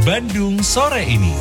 Bandung Sore Ini.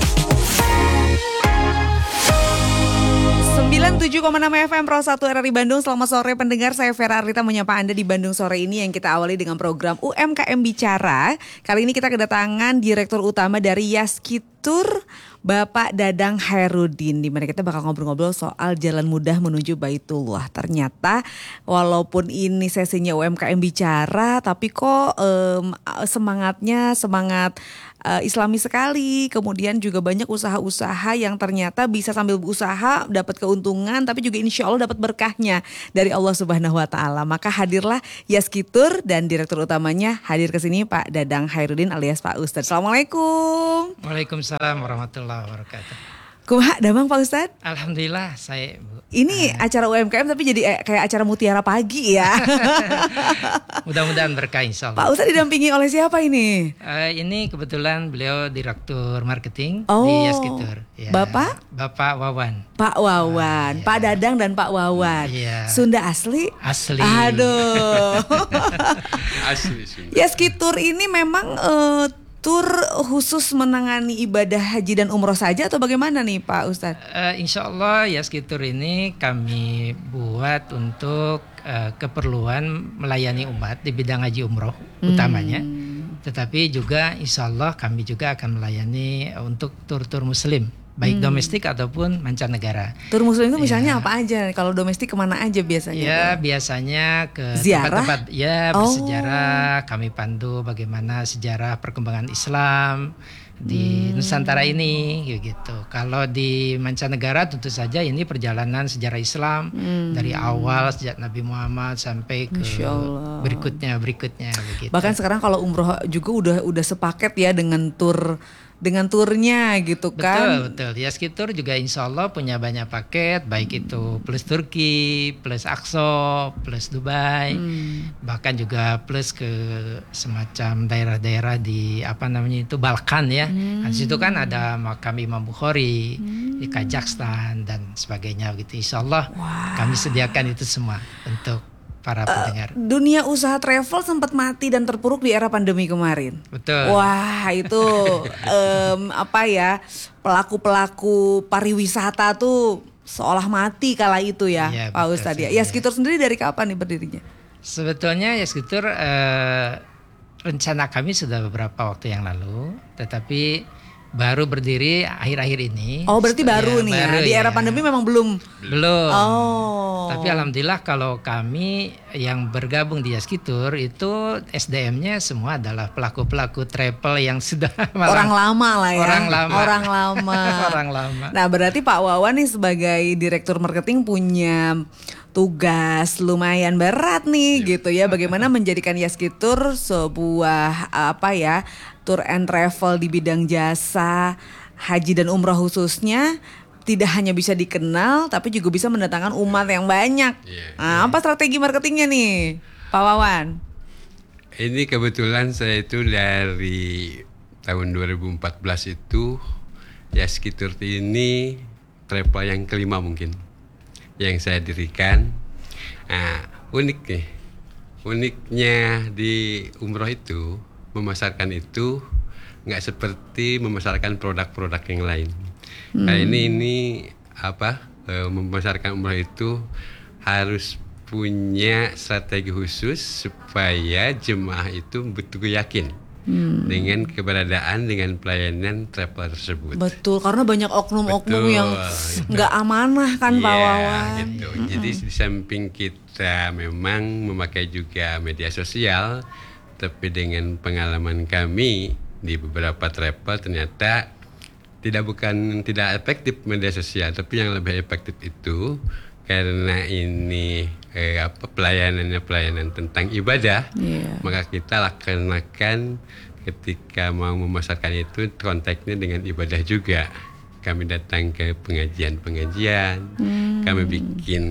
97,6 FM Pro 1 RRI Bandung. Selamat sore pendengar, saya Vera Arlita menyapa Anda di Bandung Sore Ini yang kita awali dengan program UMKM Bicara. Kali ini kita kedatangan Direktur Utama dari Yaskitur, Bapak Dadang Hairudin, di mana kita bakal ngobrol-ngobrol soal jalan mudah menuju Baitullah. Ternyata walaupun ini sesinya UMKM Bicara, tapi kok semangatnya semangat Islami sekali. Kemudian juga banyak usaha-usaha yang ternyata bisa sambil berusaha dapat keuntungan, tapi juga insya Allah dapat berkahnya dari Allah Subhanahu Wa Taala. Maka hadirlah Yaskitur dan Direktur Utamanya hadir ke sini Pak Dadang Hairudin alias Pak Ustadz. Assalamualaikum. Waalaikumsalam warahmatullahi wabarakatuh. Kumaha damang Pak Ustadz? Alhamdulillah saya Bu. Ini acara UMKM tapi jadi kayak acara Mutiara Pagi ya. Mudah-mudahan berkah insya Allah. Pak Ustadz didampingi oleh siapa ini? Ini kebetulan beliau Direktur Marketing Oh, di Yaskitur. Ya, Bapak? Bapak Wawan. Pak Wawan, Iya. Pak Dadang dan Pak Wawan. Iya. Sunda asli? Asli. Aduh. Asli Sunda. Yaskitur ini memang tur khusus menangani ibadah haji dan umroh saja atau bagaimana nih Pak Ustadz? Insya Allah Yaskitur ini kami buat untuk keperluan melayani umat di bidang haji umroh utamanya. Tetapi juga insya Allah kami juga akan melayani untuk tur-tur muslim. Baik domestik ataupun mancanegara. Tur muslim itu misalnya Ya. apa aja? Kalau domestik kemana aja biasanya? Ya biasanya ke Ziarah? tempat-tempat ya bersejarah. Kami pandu bagaimana sejarah perkembangan Islam di Nusantara ini gitu. Kalau di mancanegara tentu saja ini perjalanan sejarah Islam dari awal sejak Nabi Muhammad sampai ke Masya Allah. berikutnya begitu. Bahkan sekarang kalau umroh juga udah sepaket ya dengan turnya gitu kan. Betul. Yaskitur juga insya Allah punya banyak paket, baik itu plus Turki, plus Aqsa, plus Dubai, bahkan juga plus ke semacam daerah-daerah di itu Balkan ya. Di situ kan ada makam Imam Bukhari di Kazakhstan dan sebagainya gitu. Insya Allah kami sediakan itu semua untuk para pendengar. Dunia usaha travel sempat mati dan terpuruk di era pandemi kemarin. Betul. Wah itu pelaku-pelaku pariwisata tuh seolah mati kala itu ya, Iya, Pak betul Ustadz ya. sekali. Yaskitur sendiri dari kapan nih berdirinya? Sebetulnya Yaskitur rencana kami sudah beberapa waktu yang lalu, tetapi baru berdiri akhir-akhir ini. Oh berarti baru nih ya. Di era pandemi memang belum. Belum. Oh. Tapi alhamdulillah kalau kami yang bergabung di Yaskitur itu SDM-nya semua adalah pelaku-pelaku travel yang sudah Orang lama lah ya. Orang lama. Orang lama. Nah berarti Pak Wawan nih sebagai Direktur Marketing punya tugas lumayan berat nih gitu ya. Bagaimana menjadikan Yaskitur sebuah tour and travel di bidang jasa haji dan umrah khususnya tidak hanya bisa dikenal tapi juga bisa mendatangkan umat yang banyak. Apa strategi marketingnya nih Pak Wawan? Ini kebetulan saya itu dari tahun 2014 itu Yaskitur ini travel yang kelima mungkin yang saya dirikan. Nah, uniknya di umroh itu memasarkan itu nggak seperti memasarkan produk-produk yang lain. Nah, ini memasarkan umroh itu harus punya strategi khusus supaya jemaah itu betul yakin dengan keberadaan, dengan pelayanan travel tersebut. Betul, karena banyak oknum-oknum yang nggak amanah kan Pak Wawan. Gitu. Jadi di samping kita memang memakai juga media sosial, tapi dengan pengalaman kami di beberapa travel ternyata tidak efektif media sosial, tapi yang lebih efektif itu karena ini pelayanan tentang ibadah, maka kita laksanakan ketika mau memasarkan itu konteksnya dengan ibadah juga. Kami datang ke pengajian-pengajian, kami bikin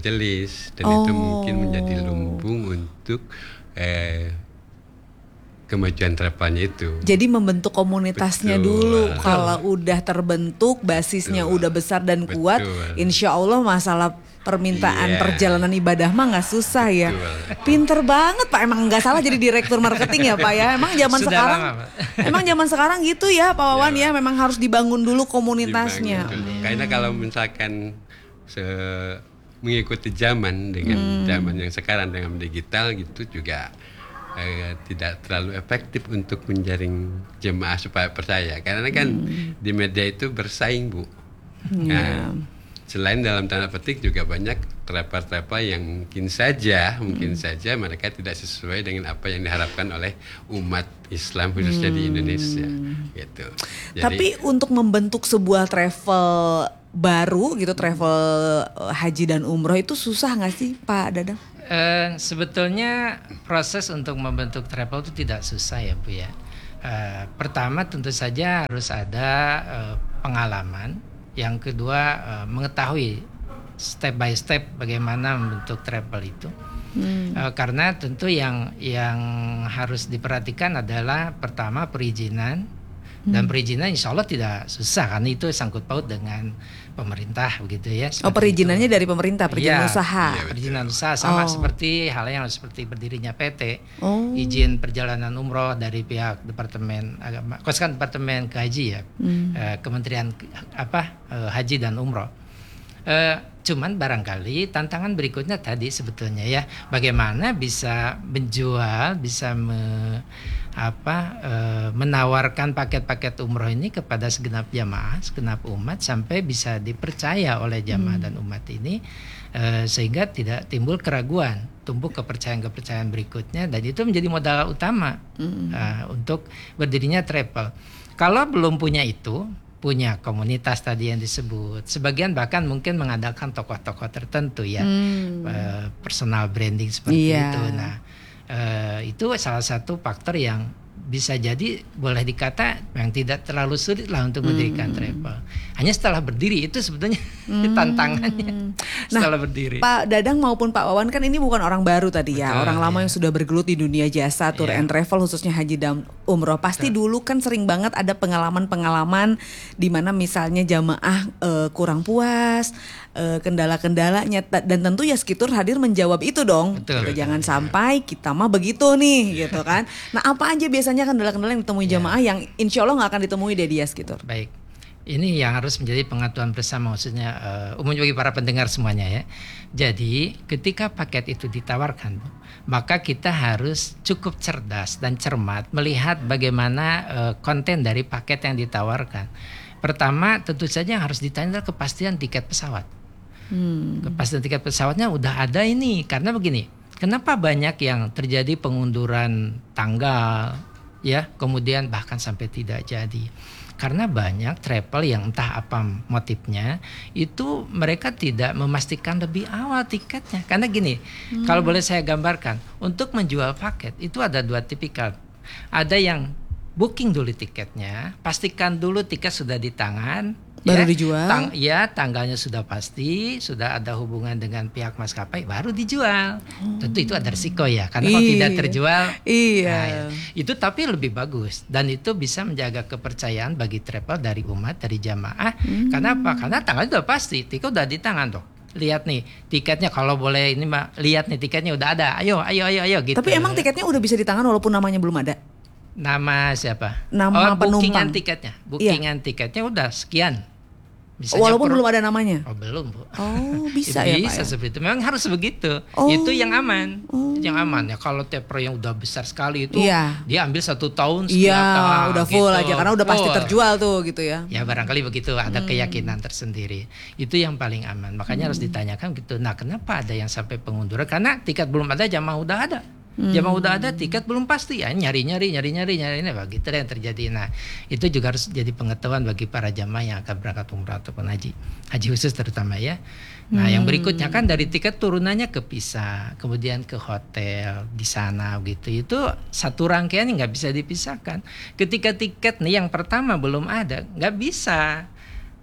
majelis-majelis, dan itu mungkin menjadi lumbung untuk kemajuan travelnya itu. Jadi membentuk komunitasnya Betul. dulu. Kalau udah terbentuk, basisnya Betul. udah besar dan kuat, Betul. insya Allah masalah permintaan Iya. perjalanan ibadah mah nggak susah ya. Betul. Pinter banget Pak, emang nggak salah jadi direktur marketing ya Pak ya. Emang zaman Sudah sekarang, lama, Pak. emang zaman sekarang gitu ya Pak Wawan Iya, ya. Memang harus dibangun dulu komunitasnya. Dibangun dulu. Karena kalau misalkan mengikuti zaman dengan zaman yang sekarang dengan digital gitu juga tidak terlalu efektif untuk menjaring jemaah supaya percaya. Karena kan di media itu bersaing, Bu. Nah, selain dalam tanda petik juga banyak travel-travel yang mungkin saja mereka tidak sesuai dengan apa yang diharapkan oleh umat Islam khususnya di Indonesia gitu. Jadi, Tapi untuk membentuk sebuah travel baru gitu, travel haji dan umroh itu susah nggak sih Pak Dadang? Sebetulnya proses untuk membentuk travel itu tidak susah ya Bu ya. Pertama tentu saja harus ada pengalaman. Yang kedua mengetahui step by step bagaimana membentuk travel itu. Karena tentu yang harus diperhatikan adalah pertama perizinan. Dan perizinan insya Allah tidak susah karena itu sangkut paut dengan pemerintah begitu ya. Perizinannya dari pemerintah, perizinan Iya, usaha. Perizinan usaha sama seperti hal yang seperti berdirinya PT. Oh. Izin perjalanan umroh dari pihak Departemen Agama, kan Departemen Haji ya, Kementerian Haji dan Umroh. Cuman barangkali tantangan berikutnya tadi sebetulnya ya, bagaimana bisa menjual, bisa menawarkan paket-paket umroh ini kepada segenap jamaah, segenap umat sampai bisa dipercaya oleh jamaah dan umat ini, sehingga tidak timbul keraguan, tumbuh kepercayaan-kepercayaan berikutnya, dan itu menjadi modal utama untuk berdirinya travel. Kalau belum punya itu, punya komunitas tadi yang disebut, sebagian bahkan mungkin mengadakan tokoh-tokoh tertentu ya, personal branding seperti itu. Nah, itu salah satu faktor yang bisa jadi boleh dikata yang tidak terlalu sulit lah untuk mendirikan travel. Hanya setelah berdiri itu sebetulnya tantangannya. Setelah berdiri. Pak Dadang maupun Pak Wawan kan ini bukan orang baru tadi ya, Betul, orang lama yang sudah bergelut di dunia jasa tour and travel khususnya haji dan umroh. Pasti dulu kan sering banget ada pengalaman-pengalaman di mana misalnya jamaah kurang puas, kendala-kendalanya, dan tentu ya Yaskitur hadir menjawab itu dong. Betul, Gitu, jangan sampai kita mah begitu nih gitu kan. Nah, apa aja biasanya kendala-kendala yang ditemui jamaah yang insya Allah nggak akan ditemui di Yaskitur? Baik, ini yang harus menjadi pengetahuan bersama, maksudnya umum bagi para pendengar semuanya ya. Jadi ketika paket itu ditawarkan, maka kita harus cukup cerdas dan cermat melihat bagaimana konten dari paket yang ditawarkan. Pertama tentu saja yang harus ditanya adalah kepastian tiket pesawat. Kepastian tiket pesawatnya udah ada ini, karena begini, kenapa banyak yang terjadi pengunduran tanggal ya, kemudian bahkan sampai tidak jadi? Karena banyak travel yang entah apa motifnya, itu mereka tidak memastikan lebih awal tiketnya. Karena gini, kalau boleh saya gambarkan, untuk menjual paket itu ada dua tipikal. Ada yang booking dulu tiketnya, pastikan dulu tiket sudah di tangan, baru dijual. Tanggalnya sudah pasti, sudah ada hubungan dengan pihak maskapai, baru dijual. Tentu itu ada risiko ya, karena kalau tidak terjual, itu tapi lebih bagus, dan itu bisa menjaga kepercayaan bagi travel dari umat, dari jamaah. Karena apa? Karena tanggalnya sudah pasti, tiket udah di tangan dong. Lihat nih tiketnya, kalau boleh ini Mbak, lihat nih tiketnya udah ada. Ayo gitu. Tapi emang tiketnya udah bisa di tangan walaupun namanya belum ada? Nama siapa? Nama penumpang. Bookingan tiketnya udah sekian. Misalnya walaupun belum ada namanya? Oh belum Bu. Oh bisa ya Pak? Bisa seperti itu. Memang harus begitu. Itu yang aman. Yang aman ya. Kalau taper yang udah besar sekali itu, dia ambil 1 tahun. Udah full gitu aja karena udah pasti terjual tuh gitu ya. Ya barangkali begitu, ada keyakinan tersendiri. Itu yang paling aman. Makanya harus ditanyakan gitu. Nah kenapa ada yang sampai pengunduran? Karena tiket belum ada, jamaah udah ada. Jamaah udah ada, tiket belum pasti ya, nyari begitu yang terjadi. Nah itu juga harus jadi pengetahuan bagi para jamaah yang akan berangkat umrah ataupun haji khusus terutama ya. Nah yang berikutnya kan dari tiket turunannya ke visa, kemudian ke hotel di sana gitu, itu satu rangkaian yang nggak bisa dipisahkan. Ketika tiket nih yang pertama belum ada, nggak bisa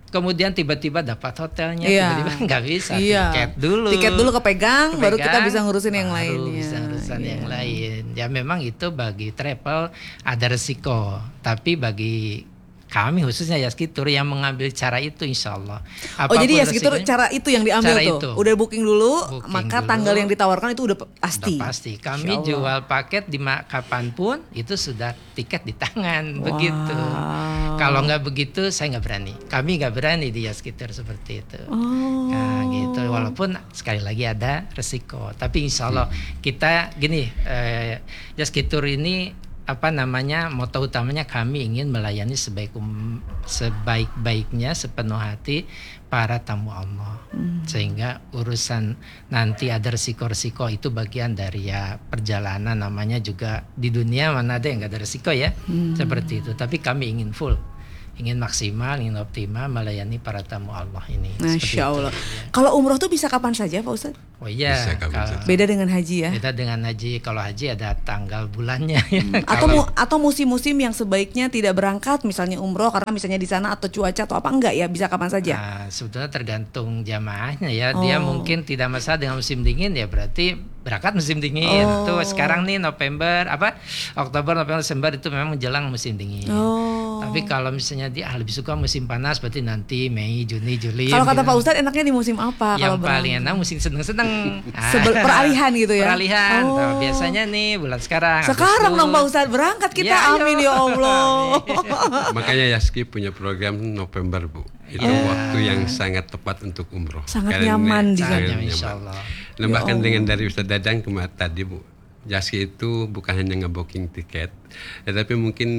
kemudian tiba-tiba dapat hotelnya, Iya. tiba-tiba nggak bisa, Iya. tiket dulu kepegang, baru kita bisa ngurusin yang baru lainnya. bisa ngurusin Iya. yang lain. Ya memang itu bagi travel ada resiko, tapi bagi kami khususnya Yaskitur yang mengambil cara itu, insya Allah. Jadi Yaskitur cara itu yang diambil cara tuh. itu. Udah booking dulu, Booking maka dulu. tanggal yang ditawarkan itu udah pasti. Udah pasti. Kami Insya Allah. jual paket kapanpun itu sudah tiket di tangan, Wow. begitu. Kalau nggak begitu saya nggak berani. Kami nggak berani di Yaskitur seperti itu. Oh. Nah gitu. Walaupun sekali lagi ada resiko, tapi insya Allah kita gini, Yaskitur ini moto utamanya kami ingin melayani sebaik-baiknya sepenuh hati para tamu Allah. Sehingga urusan nanti ada resiko-resiko itu bagian dari ya perjalanan, namanya juga di dunia mana ada yang nggak ada resiko ya. Seperti itu. Tapi kami ingin full, ingin maksimal, ingin optimal melayani para tamu Allah ini. Seperti Masya Allah. itu, ya. Kalau umroh tuh bisa kapan saja Pak Ustadz? Oh iya, Bisa kapan saja. Beda dengan haji ya? beda dengan haji. Kalau haji ada tanggal bulannya. Ya. Atau musim-musim yang sebaiknya tidak berangkat, misalnya umroh karena misalnya di sana atau cuaca atau apa, enggak ya, bisa kapan saja? Nah, sebetulnya tergantung jamaahnya ya. Dia mungkin tidak masalah dengan musim dingin, ya berarti berangkat musim dingin. Tuh sekarang nih Oktober, November, Desember itu memang menjelang musim dingin. Tapi kalau misalnya dia lebih suka musim panas, berarti nanti Mei, Juni, Juli. Kalau kata Pak Ustadz enaknya di musim apa? Yang kalau paling enak musim seneng-seneng. peralihan gitu ya? Peralihan. Tuh, biasanya nih bulan sekarang. Sekarang Agustus. dong Pak Ustadz berangkat kita, Ya, ayo. amin ya Allah. Makanya Yaski punya program November, Bu. Itu waktu yang sangat tepat untuk umroh. Sangat Karena nyaman di Sangat sana. nyaman, insya Allah. Dan bahkan dengan dari Ustadz Dadang kemarin tadi, Bu, Yaski itu bukan hanya nge-booking tiket, tetapi mungkin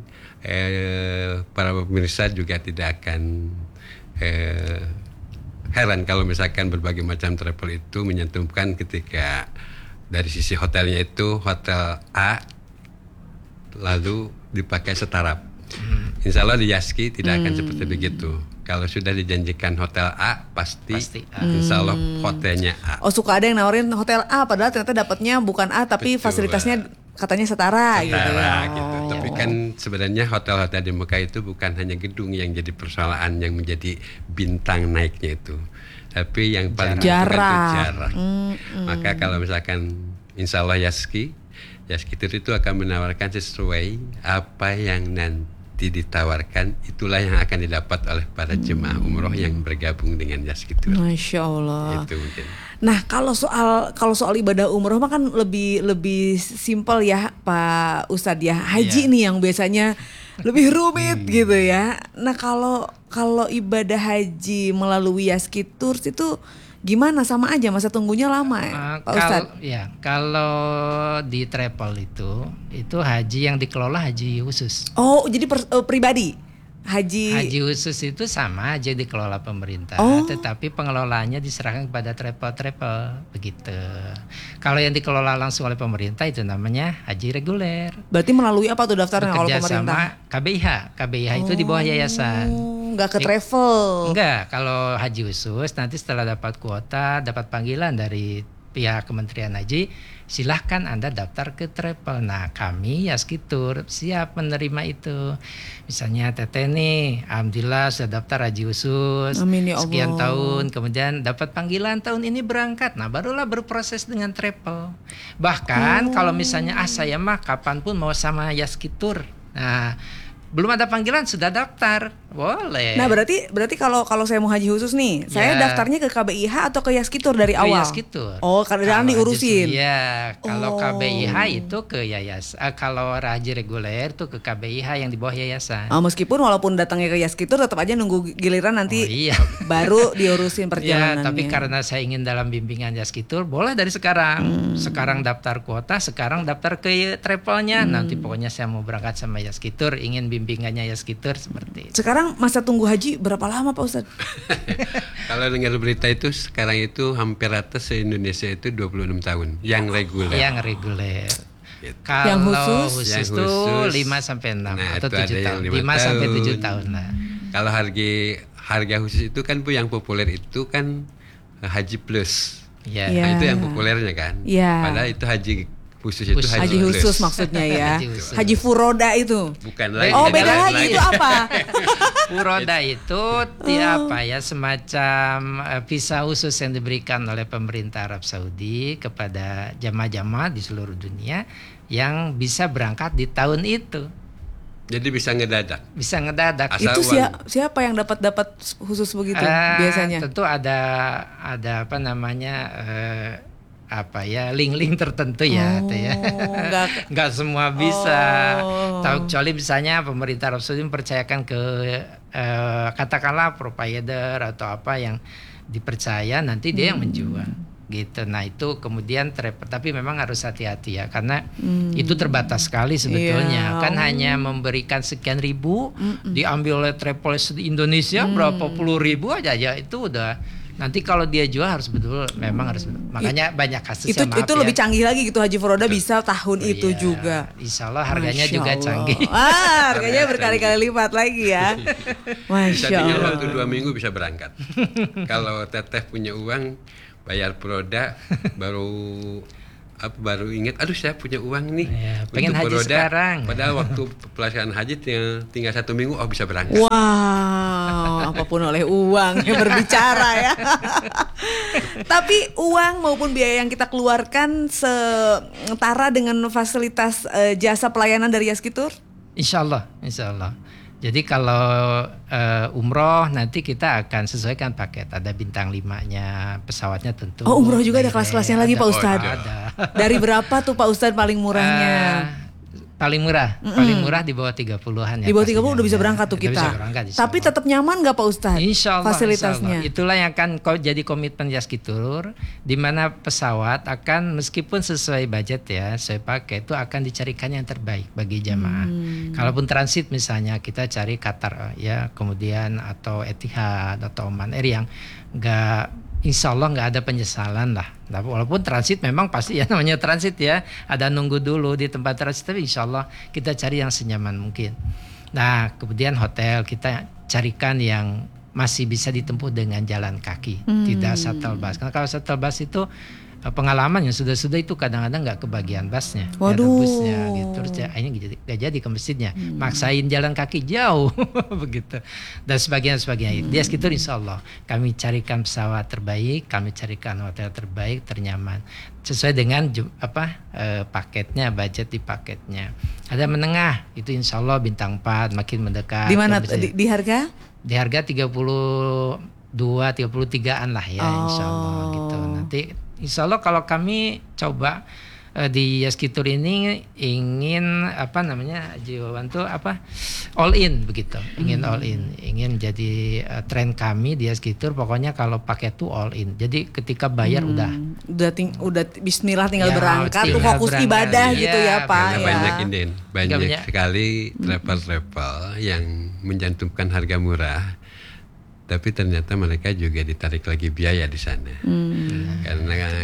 para pemirsa juga tidak akan heran kalau misalkan berbagai macam travel itu menyentuhkan ketika dari sisi hotelnya itu hotel A lalu dipakai setaraf. Insya Allah di Yaski tidak akan seperti begitu. Kalau sudah dijanjikan hotel A pasti A. Insya Allah hotelnya A. Oh, suka ada yang nawarin hotel A padahal ternyata dapatnya bukan A tapi Betul. fasilitasnya katanya setara gitu ya. Setara gitu. Tapi kan sebenarnya hotel-hotel di Mekah itu bukan hanya gedung yang jadi persoalan yang menjadi bintang naiknya itu. Tapi yang paling menentukan itu jarak. Maka kalau misalkan insya Allah Yaski itu akan menawarkan sesuai apa yang nanti ditawarkan, itulah yang akan didapat oleh para jemaah umroh yang bergabung dengan Yaski Tour. Masya Allah. Itu mungkin. Nah, kalau soal ibadah umroh mah kan lebih simpel ya Pak Ustadz ya. Haji nih yang biasanya lebih rumit gitu ya. Nah, kalau ibadah haji melalui Yaski Tours itu gimana, sama aja masa tunggunya lama ya Pak Ustadz? Kalau di travel itu haji yang dikelola haji khusus. Oh, jadi pribadi. Haji khusus itu sama aja dikelola pemerintah, tetapi pengelolaannya diserahkan kepada travel begitu. Kalau yang dikelola langsung oleh pemerintah itu namanya haji reguler. Berarti melalui apa tuh daftarnya kalau Bekerja pemerintah? sama KBIH itu di bawah yayasan. Nggak ke travel? Enggak, kalau haji khusus nanti setelah dapat kuota, dapat panggilan dari pihak Kementerian Haji, silahkan Anda daftar ke travel. Nah, kami Yaski Tour siap menerima itu. Misalnya Teteh nih, alhamdulillah sudah daftar haji khusus. Amin ya Allah. Sekian tahun, kemudian dapat panggilan tahun ini berangkat. Nah, barulah berproses dengan travel. Bahkan kalau misalnya saya mah kapanpun mau sama Yaski Tour. Nah, belum ada panggilan sudah daftar, boleh. Nah, berarti kalau saya mau haji khusus nih, saya daftarnya ke KBIH atau ke Yaski Tour dari awal? Yaski Tour. Oh, karena diurusin. Iya, kalau KBIH itu ke yayasan. Kalau haji reguler itu ke KBIH yang di bawah yayasan. Oh, meskipun walaupun datangnya ke Yaski Tour tetap aja nunggu giliran nanti baru diurusin perjalanannya. Ya, tapi karena saya ingin dalam bimbingan Yaski Tour, boleh dari sekarang. Sekarang daftar kuota, sekarang daftar ke travelnya. Nanti pokoknya saya mau berangkat sama Yaski Tour, ingin bimbingannya Yaski Tour seperti itu. Sekarang masa tunggu haji berapa lama Pak Ustadz? Kalau dengar berita itu sekarang itu hampir rata se-Indonesia itu 26 tahun yang reguler. Yang reguler. Gitu. Kalau Yang khusus Yang itu khusus, 5 sampai 6 nah, atau itu 7 ada yang tahun. 5 5 sampai 7 tahun. tahun lah. Kalau harga khusus itu kan Bu, yang populer itu kan haji plus. Ya. Iya. Nah, itu yang populernya kan. Iya. Padahal itu haji khusus itu Haji khusus maksudnya ya. Haji khusus. Haji furoda itu. Bukan lagi. Oh, beda lagi itu apa? Furoda itu semacam visa khusus yang diberikan oleh pemerintah Arab Saudi kepada jamaah-jamaah di seluruh dunia yang bisa berangkat di tahun itu. Jadi bisa ngedadak. Bisa ngedadak. Asal Itu siapa yang dapat khusus begitu biasanya? Tentu ada apa namanya link-link tertentu ya, nggak semua bisa. Tahu kecuali misalnya pemerintah Arab Saudi mempercayakan ke katakanlah provider atau apa yang dipercaya, nanti dia yang menjual gitu. Nah itu kemudian tapi memang harus hati-hati ya, karena itu terbatas sekali sebetulnya. Kan hanya memberikan sekian ribu, diambil oleh travel Indonesia berapa puluh ribu aja itu udah. Nanti kalau dia jual harus memang harus makanya banyak kasus itu lebih canggih lagi gitu. Haji furoda bisa tahun itu juga. Insya Allah harganya juga canggih. Harganya berkali-kali lipat lagi ya. Masya Allah. Waktu 2 minggu bisa berangkat. Kalau Teteh punya uang bayar furoda baru ingat, aduh saya punya uang nih, pengen haji furoda sekarang. Padahal waktu pelaksanaan haji tinggal 1 minggu bisa berangkat. Wow, apapun oleh uang yang berbicara ya. Tapi uang maupun biaya yang kita keluarkan setara dengan fasilitas jasa pelayanan dari Yaskitur? Insya Allah. Jadi kalau umroh nanti kita akan sesuaikan paket. Ada bintang 5-nya, pesawatnya tentu. Oh, umroh juga ada kelas-kelasnya lagi Pak Ustadz. Ada. Dari berapa tuh Pak Ustadz paling murahnya? Paling murah di bawah 30-an ya. Di bawah 30 udah bisa berangkat tuh kita. Tapi tetap nyaman nggak Pak Ustadz? Insya Allah, fasilitasnya. Insya Allah. Itulah yang akan jadi komitmen Yaskitur, di mana pesawat akan meskipun sesuai budget ya, sesuai paket itu akan dicarikan yang terbaik bagi jamaah. Kalaupun transit misalnya kita cari Qatar ya, kemudian atau Etihad atau Oman Air yang insya Allah nggak ada penyesalan lah. Walaupun transit memang pasti ya, namanya transit ya, ada nunggu dulu di tempat transit, tapi insya Allah kita cari yang senyaman mungkin. Nah kemudian hotel kita carikan yang masih bisa ditempuh dengan jalan kaki, tidak shuttle bus. Karena kalau shuttle bus itu pengalaman yang sudah itu kadang-kadang nggak kebagian busnya, ada busnya gitu. Terus akhirnya nggak jadi ke masjidnya, maksain jalan kaki jauh begitu dan sebagainya. Dia sekitar insya Allah kami carikan pesawat terbaik, kami carikan hotel terbaik, ternyaman sesuai dengan paketnya, budget di paketnya. Ada menengah itu insya Allah bintang 4 makin mendekat. Di mana di harga? Di harga 33-an lah ya, insya Allah gitu. Nanti insya Allah kalau kami coba di Yaskitur ini ingin all in begitu, ingin all in, ingin jadi tren kami di Yaskitur. Pokoknya kalau pakai tuh all in. Jadi ketika bayar udah Bismillah tinggal berangkat, tuh fokus ibadah gitu ya Pak. Banyak sekali travel yang mencantumkan harga murah. Tapi ternyata mereka juga ditarik lagi biaya di sana, karena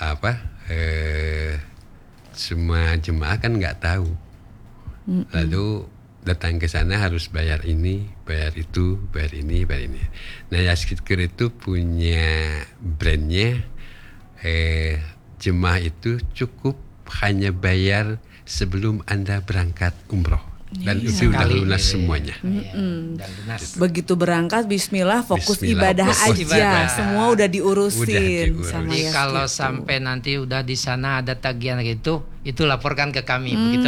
semua jemaah kan nggak tahu, lalu datang ke sana harus bayar ini, bayar itu, bayar ini, bayar ini. Nah Yaskitur itu punya brandnya, jemaah itu cukup hanya bayar sebelum Anda berangkat umroh. Dan itu udah lunas semuanya. Dan lunas. Begitu berangkat, Bismillah, fokus ibadah aja. Semua udah diurusin sama Jadi kalau sampai nanti udah di sana ada tagihan gitu, itu laporkan ke kami begitu.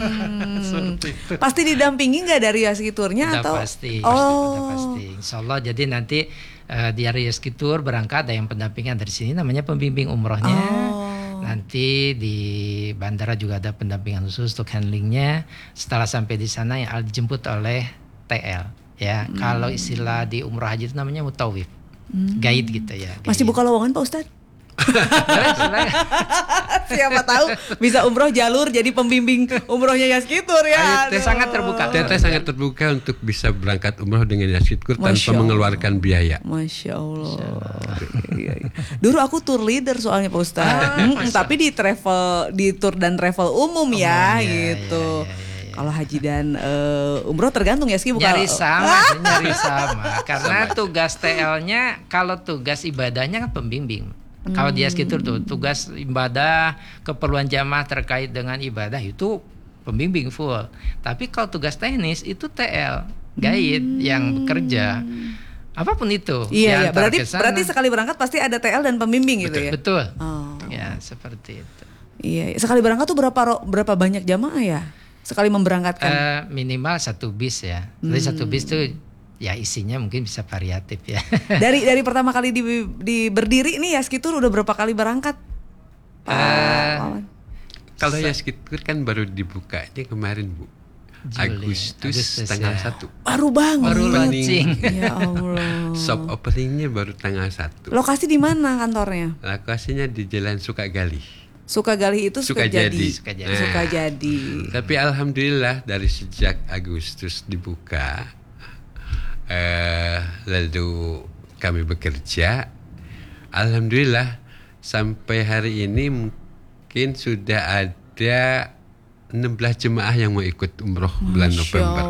Pasti didampingi nggak dari Yaskiturnya atau? Pasti. Insya Allah. Jadi nanti di Yaskitur berangkat ada yang pendampingan dari sini, namanya pembimbing umrohnya. Nanti di bandara juga ada pendampingan khusus untuk handlingnya. Setelah sampai di sana yang dijemput oleh TL ya. Kalau istilah di umroh haji itu namanya mutawif, guide gitu ya. Masih buka lowongan Pak Ustadz? Siapa tahu bisa umroh jalur jadi pembimbing umrohnya Yaskitur ya. Teteh sangat terbuka. Teteh sangat terbuka untuk bisa berangkat umroh dengan Yaskitur tanpa mengeluarkan biaya. Masya Allah. Dulu aku tour leader soalnya Pak Ustadz. Tapi di tour dan travel umum ya gitu. Kalau haji dan umroh tergantung ya nyari sama. Karena tugas TL-nya, kalau tugas ibadahnya kan pembimbing. Kalau di Yaskitur tuh tugas ibadah, keperluan jamaah terkait dengan ibadah itu pembimbing full. Tapi kalau tugas teknis itu TL, guide yang bekerja. Apapun itu. Iya, berarti sekali berangkat pasti ada TL dan pembimbing gitu ya. Betul. Oh. Ya, seperti itu. Iya, sekali berangkat tuh berapa banyak jamaah ya? Sekali memberangkatkan? Minimal 1 bis ya. Jadi 1 bis tuh ya isinya mungkin bisa variatif ya. Dari pertama kali di berdiri nih Yaskitur udah berapa kali berangkat? Kalau Yaskitur kan baru dibukanya kemarin Bu. Agustus tanggal 1. Baru banget. Baru launching. Ya Allah. Shop openingnya baru tanggal 1. Lokasi di mana kantornya? Lokasinya di Jalan Sukagali. Sukagali itu Sukajadi. Sukajadi. Tapi alhamdulillah dari sejak Agustus dibuka, lalu kami bekerja, alhamdulillah sampai hari ini mungkin sudah ada 16 jemaah yang mau ikut umroh bulan November.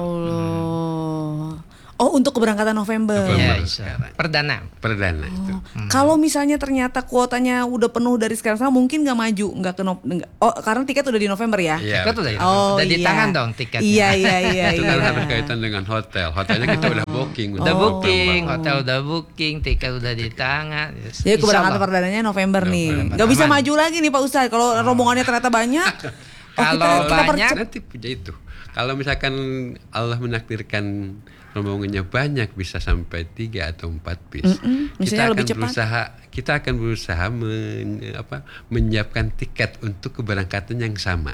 Oh, untuk keberangkatan November. Ya, Perdana itu. Kalau misalnya ternyata kuotanya udah penuh dari sekarang mungkin nggak maju, nggak ke karena tiket udah di November ya. Tiket udah di tangan dong tiketnya. Iya. Itu kan harus kaitan dengan hotel. Hotelnya kita udah booking. Hotel udah booking, tiket udah di tangan. Jadi keberangkatan perdananya November nih. Nggak bisa maju lagi nih Pak Ustadz kalau rombongannya ternyata banyak. Kalau banyak nanti punya itu. Kalau misalkan Allah menakdirkan rombongannya banyak bisa sampai 3 atau 4 bis. Kita akan berusaha menyiapkan tiket untuk keberangkatan yang sama.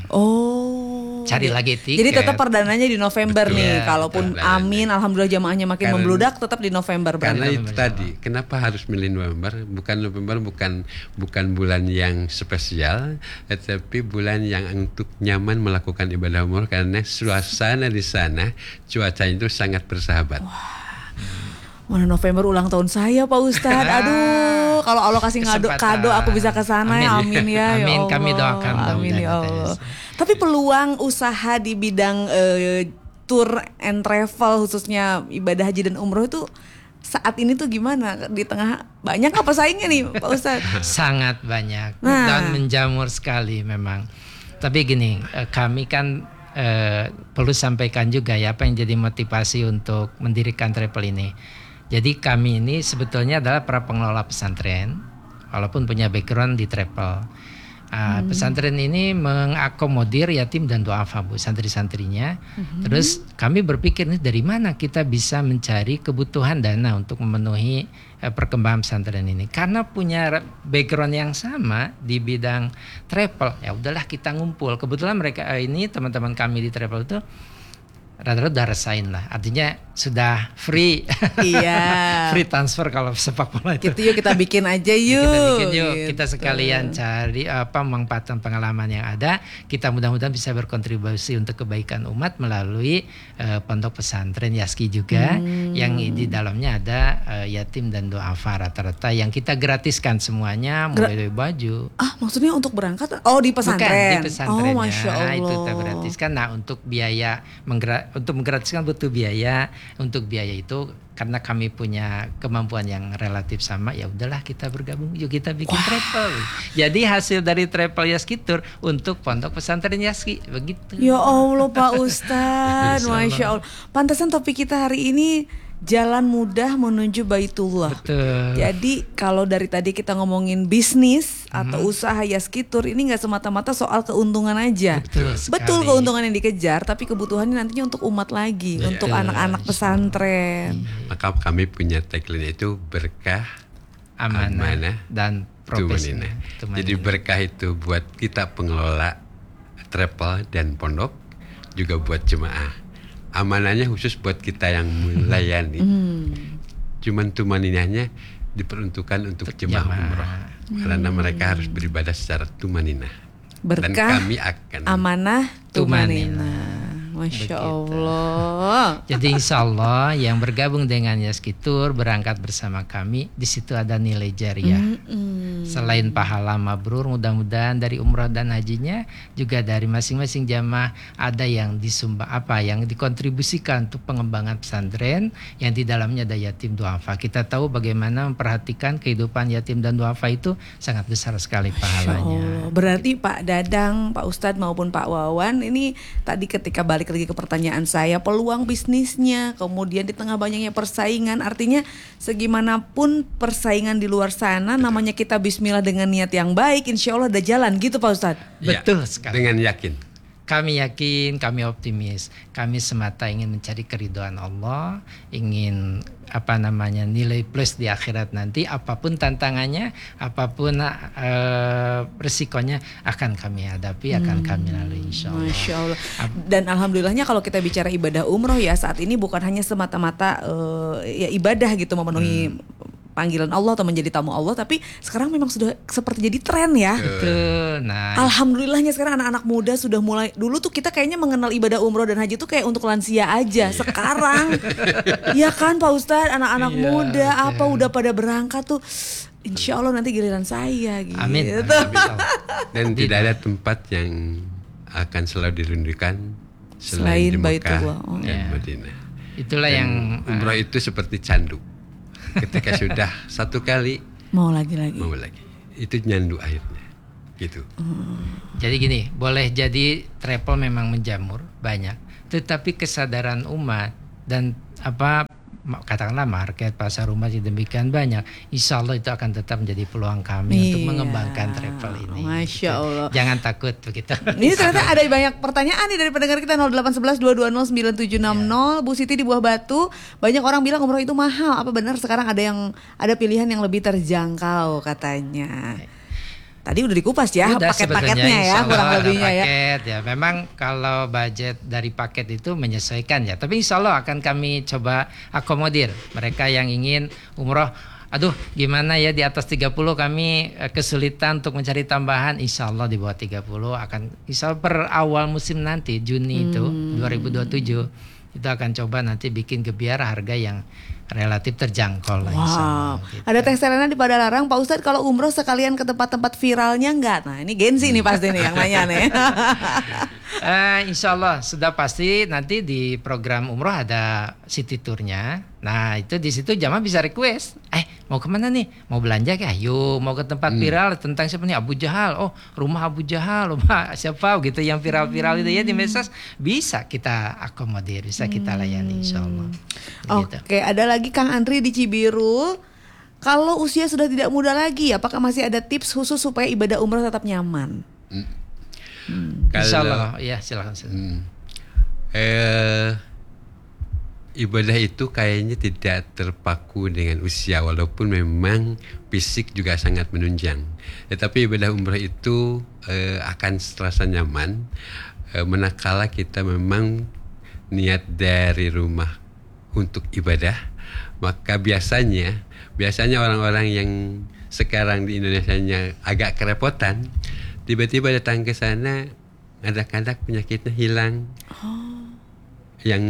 Cari lagi tiket. Jadi tetap perdananya di November. Betul, nih. Kalaupun amin, alhamdulillah jamaahnya makin membludak, tetap di November. Karena itu tadi, kenapa harus milih November? November bukan bulan yang spesial, tetapi bulan yang untuk nyaman melakukan ibadah umroh karena suasana di sana, cuaca itu sangat bersahabat. Mana November ulang tahun saya Pak Ustadz. Aduh, kalau Allah kasih kado aku bisa ke sana ya. Amin ya. Amin, ya Allah. kami doakan. Amin ya Allah. Tapi peluang usaha di bidang tour and travel khususnya ibadah haji dan umroh itu saat ini tuh gimana? Di tengah banyak apa saingnya nih Pak Ustadz? Sangat banyak dan menjamur sekali memang. Tapi gini, kami kan perlu sampaikan juga ya apa yang jadi motivasi untuk mendirikan travel ini. Jadi kami ini sebetulnya adalah para pengelola pesantren, walaupun punya background di travel. Pesantren ini mengakomodir yatim dan duafa Bu, santri-santrinya. Terus kami berpikir nih dari mana kita bisa mencari kebutuhan dana untuk memenuhi perkembangan pesantren ini. Karena punya background yang sama di bidang travel, ya udahlah kita ngumpul. Kebetulan mereka ini teman-teman kami di travel itu rata-rata udah resign lah, artinya sudah free. Iya. Free transfer kalau sepak bola itu. Gitu yuk kita bikin aja yuk. Kita sekalian cari memanfaatkan pengalaman yang ada. Kita mudah-mudahan bisa berkontribusi untuk kebaikan umat melalui pondok pesantren Yaski juga, yang di dalamnya ada yatim dan duafa rata-rata yang kita gratiskan semuanya, mulai dari baju. Maksudnya untuk berangkat? Oh, di pesantren. Bukan, di pesantrennya. Masya Allah. Itu kita gratiskan. Nah, untuk biaya untuk menggratiskan butuh biaya. Untuk biaya itu karena kami punya kemampuan yang relatif sama, ya udahlah kita bergabung, yuk kita bikin travel. Jadi hasil dari travel Yaskitur untuk pondok pesantren Yaski, begitu. Ya Allah Pak Ustadz, Masya Allah. Pantesan topik kita hari ini jalan mudah menuju Baitullah. Betul. Jadi kalau dari tadi kita ngomongin bisnis atau usaha Yaskitur, ini nggak semata-mata soal keuntungan aja. Betul keuntungan yang dikejar, tapi kebutuhannya nantinya untuk umat lagi, untuk anak-anak pesantren. Maka kami punya tagline itu berkah, amanah dan profesional. Jadi berkah itu buat kita pengelola travel dan pondok, juga buat jemaah. Amanahnya khusus buat kita yang melayani. Cuman tumaninahnya diperuntukkan untuk jemaah umroh. Karena mereka harus beribadah secara tumaninah. Berkah, dan kami akan amanah, tumaninah. Masya Begitu. Allah. Jadi insya Allah yang bergabung dengan Yaskitur berangkat bersama kami, di situ ada nilai jariah. Selain pahala mabrur, mudah-mudahan dari umrah dan hajinya juga dari masing-masing jamaah ada yang disumbang yang dikontribusikan untuk pengembangan pesantren yang di dalamnya ada yatim duafa. Kita tahu bagaimana memperhatikan kehidupan yatim dan duafa itu sangat besar sekali pahalanya. Berarti Pak Dadang, Pak Ustadz maupun Pak Wawan ini tadi ketika balik lagi ke pertanyaan saya, peluang bisnisnya, kemudian di tengah banyaknya persaingan, artinya segimanapun persaingan di luar sana, namanya kita bismillah dengan niat yang baik, insya Allah ada jalan gitu Pak Ustadz. Betul sekali. Dengan yakin. Kami yakin, kami optimis. Kami semata ingin mencari keridhaan Allah, ingin nilai plus di akhirat nanti. Apapun tantangannya, apapun resikonya akan kami hadapi, akan kami lalui insya Allah. Masya Allah. Dan alhamdulillahnya kalau kita bicara ibadah umroh ya saat ini bukan hanya semata-mata ya ibadah gitu memenuhi panggilan Allah atau menjadi tamu Allah, tapi sekarang memang sudah seperti jadi tren ya. Betul. Nah, alhamdulillahnya sekarang anak-anak muda sudah mulai, dulu tuh kita kayaknya mengenal ibadah umroh dan haji tuh kayak untuk lansia aja. Sekarang ya kan Pak Ustadz, anak-anak muda udah pada berangkat tuh. Insya Allah nanti giliran saya gitu. Amin. Dan tidak ada tempat yang akan selalu dirindukan selain di Mekah Baitullah. dan Madinah. Itulah Dan yang umrah itu seperti candu. Ketika sudah satu kali mau lagi. itu nyandu akhirnya gitu. Jadi gini, boleh jadi travel memang menjamur banyak, tetapi kesadaran umat dan katakanlah market, pasar rumah demikian banyak, insya Allah itu akan tetap menjadi peluang kami untuk mengembangkan travel ini. Masya Allah. Jangan takut begitu. Ini ternyata ada banyak pertanyaan nih dari pendengar kita 0811-220-9760. Bu Siti di Buah Batu, banyak orang bilang umroh itu mahal. Apa benar sekarang ada pilihan yang lebih terjangkau katanya? Tadi udah dikupas ya paket-paketnya ya, kurang lebihnya ya. Paket ya. Memang kalau budget dari paket itu menyesuaikan ya. Tapi insya Allah akan kami coba akomodir mereka yang ingin umroh. Aduh, gimana ya di atas 30 kami kesulitan untuk mencari tambahan. Insya Allah di bawah 30 akan, insya Allah per awal musim nanti Juni itu 2027 itu akan coba nanti bikin gebiar harga yang relatif terjangkau lah. Gitu. Ada Teh Selena di Padalarang, Pak Ustadz kalau umroh sekalian ke tempat-tempat viralnya enggak? Nah ini Genzi nih pasti nih yang nanya nih. Insya Allah sudah pasti nanti di program umroh ada city tournya. Nah itu di situ jamaah bisa request. Mau kemana nih? Mau belanja kayak? Ayo mau ke tempat viral tentang siapa nih? Abu Jahal. Oh rumah Abu Jahal, rumah siapa gitu yang viral-viral itu ya di medsos bisa kita akomodir, bisa kita layani insya Allah. Oke, ada lagi Kang Andri di Cibiru. Kalau usia sudah tidak muda lagi, apakah masih ada tips khusus supaya ibadah umroh tetap nyaman? Insya Allah, ya silakan. Ibadah itu kayaknya tidak terpaku dengan usia, walaupun memang fisik juga sangat menunjang. Tetapi ibadah umrah itu akan terasa nyaman manakala kita memang niat dari rumah untuk ibadah. Maka biasanya orang-orang yang sekarang di Indonesianya agak kerepotan, tiba-tiba datang ke sana, kadang-kadang penyakitnya hilang, yang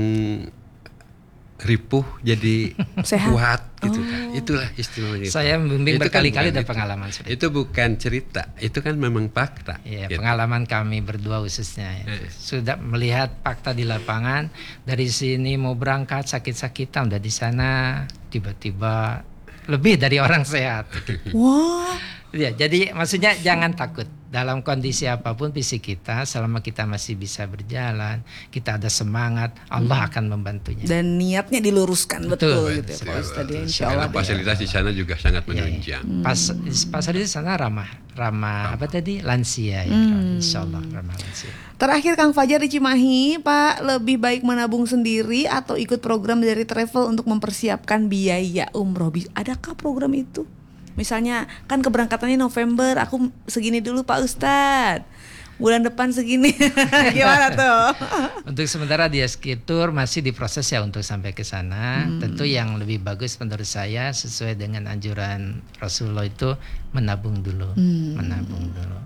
ripuh jadi kuat gitu kan. Itulah istimewanya. Saya membimbing berkali-kali kan dan pengalaman sudah. Itu bukan cerita, itu kan memang fakta. Ya, gitu. Pengalaman kami berdua khususnya sudah melihat fakta di lapangan. Dari sini mau berangkat sakit-sakitan, udah di sana tiba-tiba lebih dari orang sehat. Wah. Ya, jadi maksudnya jangan takut dalam kondisi apapun fisik kita, selama kita masih bisa berjalan, kita ada semangat, Allah akan membantunya. Dan niatnya diluruskan betul gitu ya Pak Ustadz. Insya Allah. Fasilitas di sana juga sangat menunjang. Fasilitas di sana ramah apa tadi? Lansia ya. Insya Allah ramah lansia. Terakhir Kang Fajar di Cimahi, Pak, lebih baik menabung sendiri atau ikut program dari travel untuk mempersiapkan biaya umroh? Adakah program itu? Misalnya kan keberangkatannya November, aku segini dulu Pak Ustadz, bulan depan segini. Gimana tuh? Untuk sementara di Yaskitur masih diproses ya untuk sampai ke sana. Tentu yang lebih bagus menurut saya sesuai dengan anjuran Rasulullah itu menabung dulu.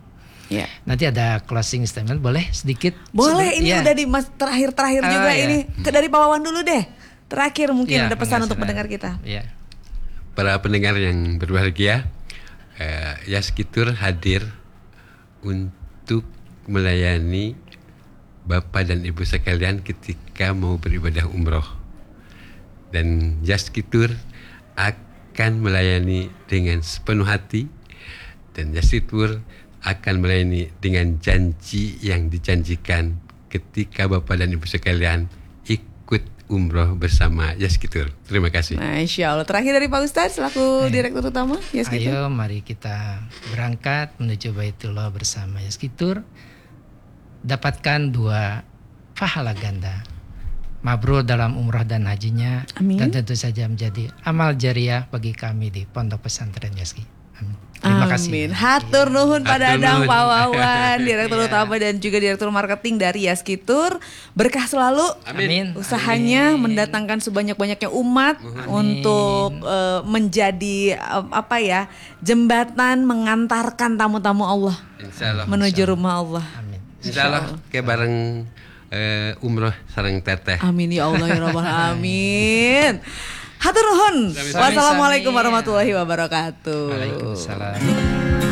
Ya. Nanti ada closing statement, boleh sedikit? Boleh, ini Ya. udah di terakhir juga ya. ini. Dari Pak Wawan dulu deh. Terakhir mungkin Ya, ada pesan untuk pendengar. pendengar kita. Ya. Para pendengar yang berbahagia, Yaskitur hadir untuk melayani Bapak dan Ibu sekalian ketika mau beribadah umroh. Dan Yaskitur akan melayani dengan sepenuh hati, dan Yaskitur akan melayani dengan janji yang dijanjikan ketika Bapak dan Ibu sekalian ikut umroh bersama Yaskitur. Terima kasih. Masya Allah. Terakhir dari Pak Ustadz selaku Direktur Utama Yaskitur. Ayo mari kita berangkat menuju Baitullah bersama Yaskitur. Dapatkan 2 pahala ganda. Mabrur dalam umrah dan hajinya. Amin. Dan tentu saja menjadi amal jariah bagi kami di Pondok Pesantren Yaski. Amin. Terima kasih. Amin. Hatur nuhun Pak Hatur Dadang, nuhun. Pak Wawan, Direktur Utama dan juga Direktur Marketing dari Yaskitur. Berkah selalu. Amin. Usahanya mendatangkan sebanyak-banyaknya umat untuk menjadi jembatan mengantarkan tamu-tamu Allah Insya Allah. menuju rumah Allah. Amin. Insya Allah kayak bareng umroh sareng teteh. Amin ya Allah ya Rabbal Alamin. Hatur nuhun. Sami-sami. Wassalamualaikum warahmatullahi wabarakatuh. Waalaikumsalam.